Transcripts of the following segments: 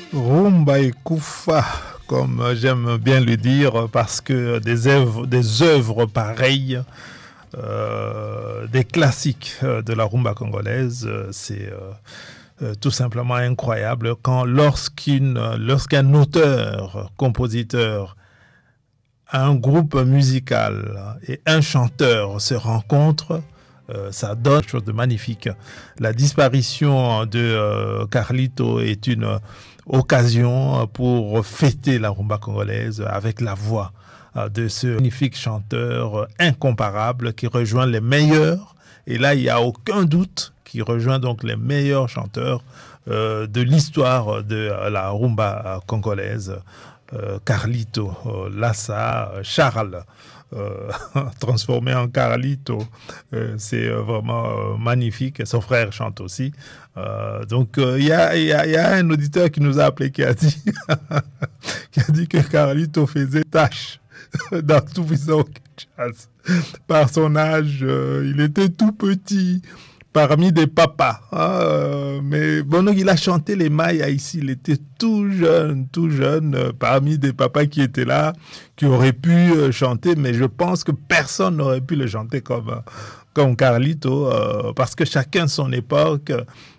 Rumba et Kufa, comme j'aime bien le dire, parce que des œuvres pareilles, des classiques de la rumba congolaise, c'est tout simplement incroyable quand lorsqu'un auteur, compositeur, un groupe musical et un chanteur se rencontrent, ça donne quelque chose de magnifique. La disparition de Carlito est une occasion pour fêter la rumba congolaise avec la voix de ce magnifique chanteur incomparable qui rejoint les meilleurs. Et là, il n'y a aucun doute qui rejoint donc les meilleurs chanteurs de l'histoire de la rumba congolaise. Carlito, Lassa, Charles, transformé en Carlito, c'est vraiment magnifique. Son frère chante aussi. Donc y a un auditeur qui nous a appelé qui a dit, qui a dit que Carlito faisait tâche dans tout puissant jazz. Par son âge, il était tout petit parmi des papas. Mais bon, donc il a chanté les Mayas ici. Il était tout jeune, parmi des papas qui étaient là, qui auraient pu chanter, mais je pense que personne n'aurait pu le chanter comme Carlito, parce que chacun son époque,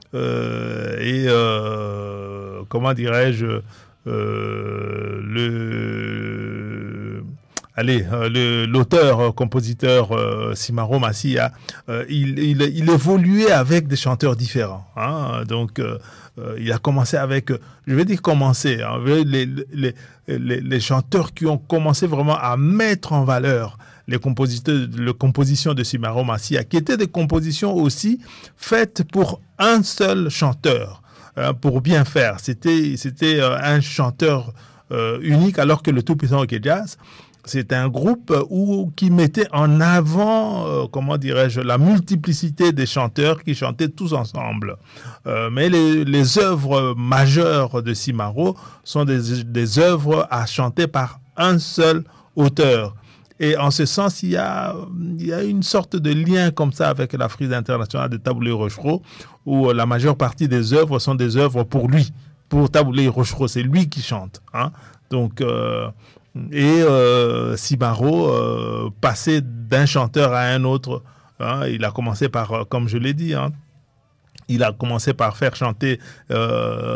comment dirais-je, l'auteur, compositeur Simaro Massia, il évoluait avec des chanteurs différents. Donc, il a commencé avec, je vais dire commencer, les chanteurs qui ont commencé vraiment à mettre en valeur les compositions de Simaro Massia, qui étaient des compositions aussi faites pour un seul chanteur, pour bien faire. C'était un chanteur unique, alors que le tout-puissant Rock Jazz, c'est un groupe qui mettait en avant, comment dirais-je, la multiplicité des chanteurs qui chantaient tous ensemble. Mais les œuvres majeures de Simaro sont des œuvres à chanter par un seul auteur. Et en ce sens, il y a une sorte de lien comme ça avec la Frise internationale de Taboulé Rochereau, où la majeure partie des œuvres sont des œuvres pour lui, pour Taboulé Rochereau. C'est lui qui chante. Donc, Simaro passait d'un chanteur à un autre. Il a commencé par, comme je l'ai dit, il a commencé par faire chanter